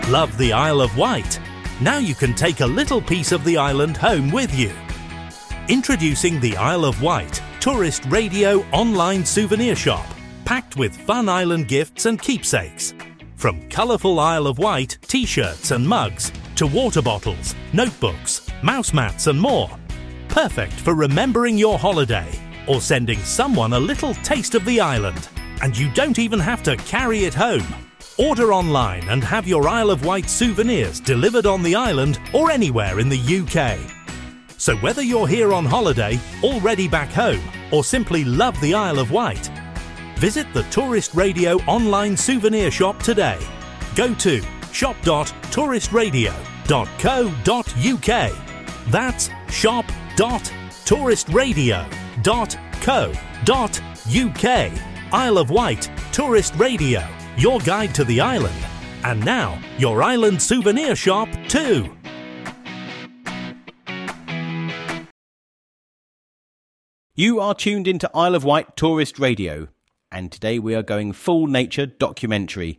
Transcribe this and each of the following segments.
Love the Isle of Wight? Now you can take a little piece of the island home with you. Introducing the Isle of Wight Tourist Radio online souvenir shop, packed with fun island gifts and keepsakes. From colourful Isle of Wight t-shirts and mugs to water bottles, notebooks, mouse mats and more. Perfect for remembering your holiday or sending someone a little taste of the island. And you don't even have to carry it home. Order online and have your Isle of Wight souvenirs delivered on the island or anywhere in the UK. So whether you're here on holiday, already back home, or simply love the Isle of Wight, visit the Tourist Radio online souvenir shop today. Go to shop.touristradio.co.uk. That's shop.touristradio.co.uk. Isle of Wight Tourist Radio, your guide to the island. And now, your island souvenir shop too. You are tuned into Isle of Wight Tourist Radio, and today we are going full nature documentary,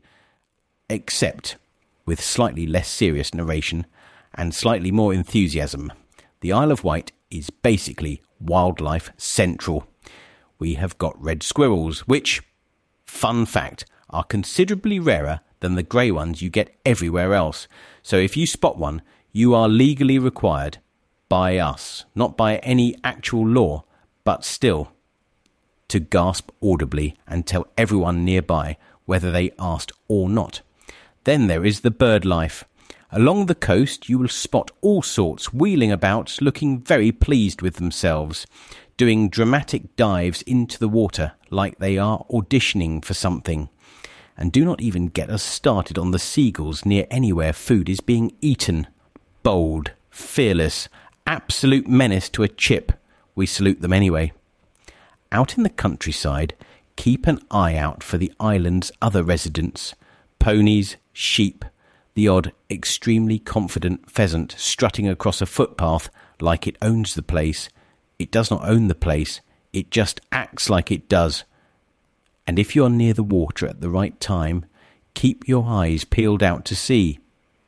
except with slightly less serious narration and slightly more enthusiasm. The Isle of Wight is basically wildlife central. We have got red squirrels, which, fun fact, are considerably rarer than the grey ones you get everywhere else. So if you spot one, you are legally required by us, not by any actual law, but still, to gasp audibly and tell everyone nearby whether they asked or not. Then there is the bird life. Along the coast you will spot all sorts wheeling about, looking very pleased with themselves, doing dramatic dives into the water like they are auditioning for something. And do not even get us started on the seagulls near anywhere food is being eaten. Bold, fearless, absolute menace to a chip. We salute them anyway. Out in the countryside, keep an eye out for the island's other residents. Ponies, sheep, the odd extremely confident pheasant strutting across a footpath like it owns the place. It does not own the place, it just acts like it does. And if you're near the water at the right time, keep your eyes peeled out to sea.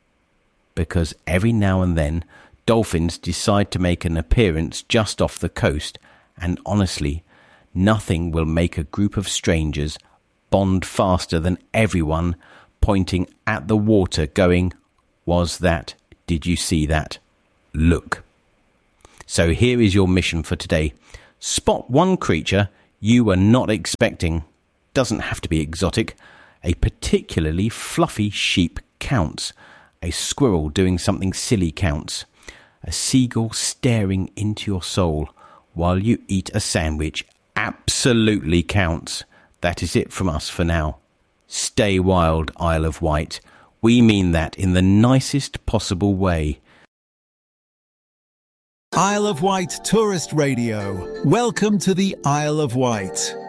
Because every now and then, dolphins decide to make an appearance just off the coast, and honestly, nothing will make a group of strangers bond faster than everyone pointing at the water going, "Was that? Did you see that? Look." So here is your mission for today. Spot one creature you were not expecting. Doesn't have to be exotic. A particularly fluffy sheep counts. A squirrel doing something silly counts. A seagull staring into your soul while you eat a sandwich absolutely counts. That is it from us for now. Stay wild, Isle of Wight. We mean that in the nicest possible way. Isle of Wight Tourist Radio. Welcome to the Isle of Wight.